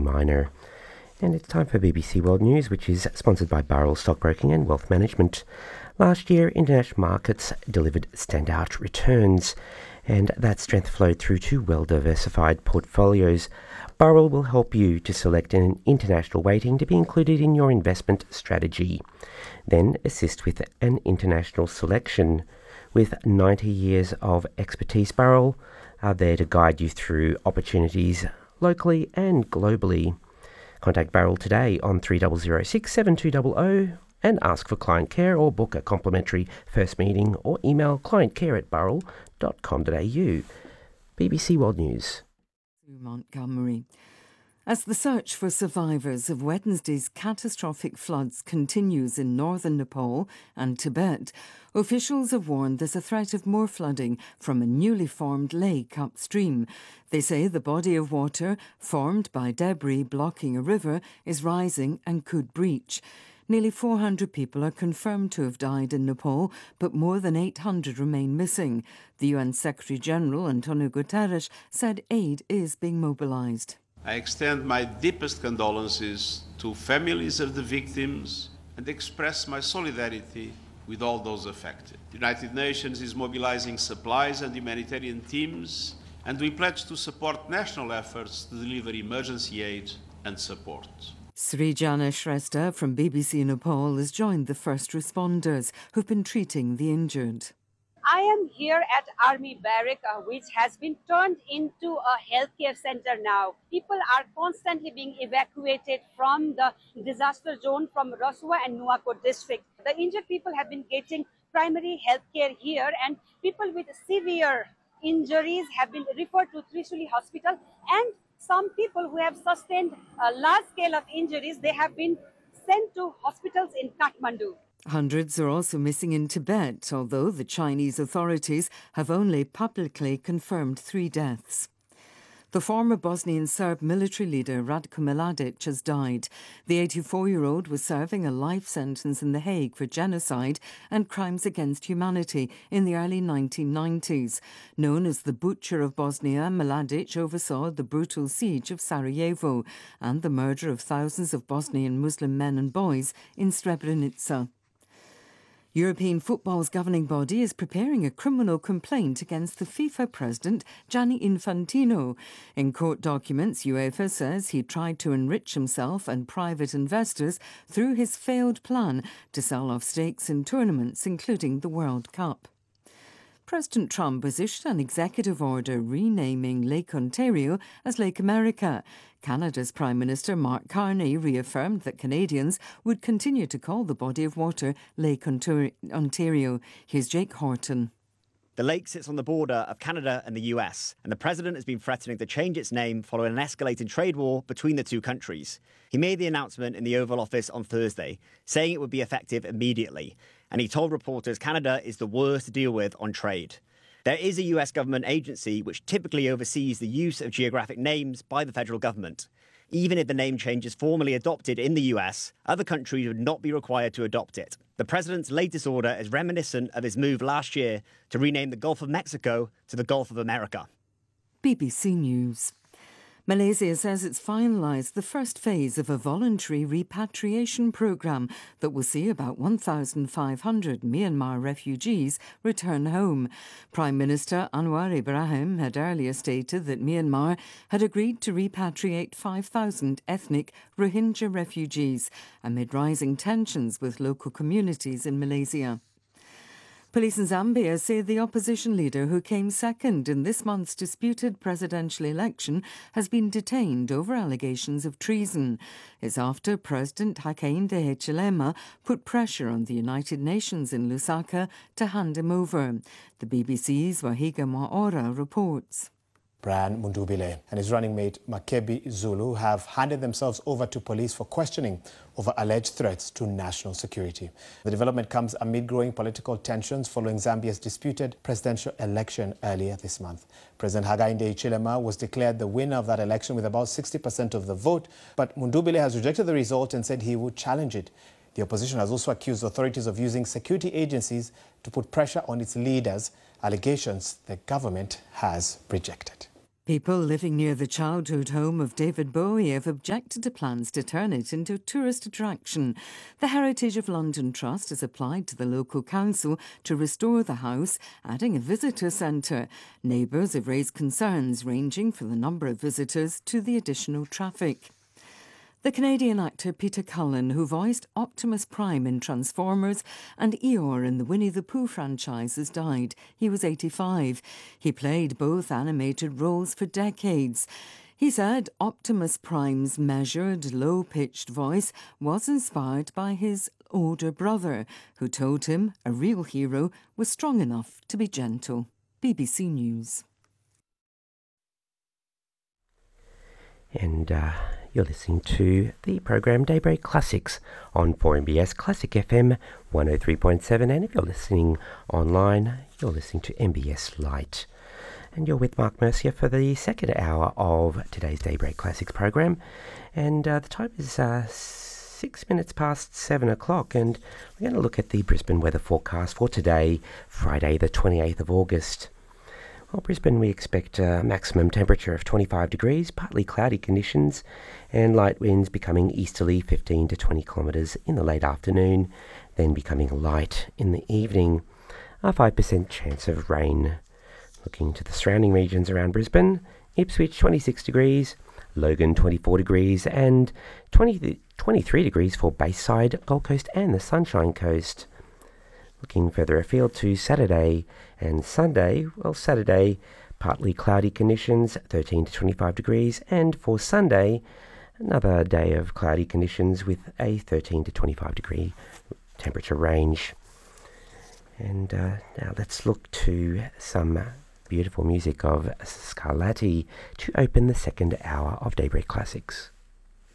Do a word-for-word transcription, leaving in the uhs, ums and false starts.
Miner. And it's time for B B C World News, which is sponsored by Burrell Stockbroking and Wealth Management. Last year, international markets delivered standout returns, and that strength flowed through to well-diversified portfolios. Burrell will help you to select an international weighting to be included in your investment strategy. Then assist with an international selection. With ninety years of expertise, Burrell are there to guide you through opportunities locally and globally. Contact Burrell today on three zero zero six, seven two zero zero and ask for client care or book a complimentary first meeting or email clientcare at burrell dot com dot a u. B B C World News. Montgomery. As the search for survivors of Wednesday's catastrophic floods continues in northern Nepal and Tibet, officials have warned there's a threat of more flooding from a newly formed lake upstream. They say the body of water, formed by debris blocking a river, is rising and could breach. Nearly four hundred people are confirmed to have died in Nepal, but more than eight hundred remain missing. The U N Secretary-General, Antonio Guterres, said aid is being mobilised. I extend my deepest condolences to families of the victims and express my solidarity with all those affected. The United Nations is mobilizing supplies and humanitarian teams, and we pledge to support national efforts to deliver emergency aid and support. Srijana Shrestha from B B C Nepal has joined the first responders who've been treating the injured. I am here at Army Barrack, uh, which has been turned into a healthcare center now. People are constantly being evacuated from the disaster zone from Rasua and Nuwakot district. The injured people have been getting primary healthcare here, and people with severe injuries have been referred to Trishuli Hospital, and some people who have sustained a large scale of injuries, they have been sent to hospitals in Kathmandu. Hundreds are also missing in Tibet, although the Chinese authorities have only publicly confirmed three deaths. The former Bosnian Serb military leader Ratko Mladic has died. The eighty-four-year-old was serving a life sentence in The Hague for genocide and crimes against humanity in the early nineteen nineties. Known as the Butcher of Bosnia, Mladic oversaw the brutal siege of Sarajevo and the murder of thousands of Bosnian Muslim men and boys in Srebrenica. European football's governing body is preparing a criminal complaint against the FIFA president, Gianni Infantino. In court documents, UEFA says he tried to enrich himself and private investors through his failed plan to sell off stakes in tournaments, including the World Cup. President Trump has issued an executive order renaming Lake Ontario as Lake America. Canada's Prime Minister Mark Carney reaffirmed that Canadians would continue to call the body of water Lake Ontario. Here's Jake Horton. The lake sits on the border of Canada and the U S, and the president has been threatening to change its name following an escalating trade war between the two countries. He made the announcement in the Oval Office on Thursday, saying it would be effective immediately, and he told reporters Canada is the worst to deal with on trade. There is a U S government agency which typically oversees the use of geographic names by the federal government. Even if the name change is formally adopted in the U S, other countries would not be required to adopt it. The president's latest order is reminiscent of his move last year to rename the Gulf of Mexico to the Gulf of America. B B C News. Malaysia says it's finalised the first phase of a voluntary repatriation programme that will see about one thousand five hundred Myanmar refugees return home. Prime Minister Anwar Ibrahim had earlier stated that Myanmar had agreed to repatriate five thousand ethnic Rohingya refugees amid rising tensions with local communities in Malaysia. Police in Zambia say the opposition leader who came second in this month's disputed presidential election has been detained over allegations of treason. It's after President Hakainde Hichilema put pressure on the United Nations in Lusaka to hand him over. The B B C's Wahiga Mwaora reports. Brian Mundubile and his running mate Makebi Zulu have handed themselves over to police for questioning over alleged threats to national security. The development comes amid growing political tensions following Zambia's disputed presidential election earlier this month. President Hakainde Hichilema was declared the winner of that election with about sixty percent of the vote, but Mundubile has rejected the result and said he would challenge it. The opposition has also accused authorities of using security agencies to put pressure on its leaders, allegations the government has rejected. People living near the childhood home of David Bowie have objected to plans to turn it into a tourist attraction. The Heritage of London Trust has applied to the local council to restore the house, adding a visitor centre. Neighbours have raised concerns ranging from the number of visitors to the additional traffic. The Canadian actor Peter Cullen, who voiced Optimus Prime in Transformers and Eeyore in the Winnie the Pooh franchise, has died. He was eighty-five. He played both animated roles for decades. He said Optimus Prime's measured, low-pitched voice was inspired by his older brother, who told him a real hero was strong enough to be gentle. B B C News. And uh, you're listening to the program Daybreak Classics on four M B S Classic F M one oh three point seven, and if you're listening online, you're listening to M B S Lite. And you're with Mark Mercier for the second hour of today's Daybreak Classics program. And uh, the time is uh, six minutes past seven o'clock, and we're going to look at the Brisbane weather forecast for today, Friday the twenty-eighth of August. Well, Brisbane, we expect a maximum temperature of twenty-five degrees, partly cloudy conditions, and light winds becoming easterly fifteen to twenty kilometres in the late afternoon, then becoming light in the evening. A five percent chance of rain. Looking to the surrounding regions around Brisbane, Ipswich twenty-six degrees, Logan twenty-four degrees, and twenty, twenty-three degrees for Bayside, Gold Coast and the Sunshine Coast. Looking further afield to Saturday and Sunday, well, Saturday, partly cloudy conditions, thirteen to twenty-five degrees, and for Sunday, another day of cloudy conditions with a thirteen to twenty-five degree temperature range. And uh, now let's look to some beautiful music of Scarlatti to open the second hour of Daybreak Classics.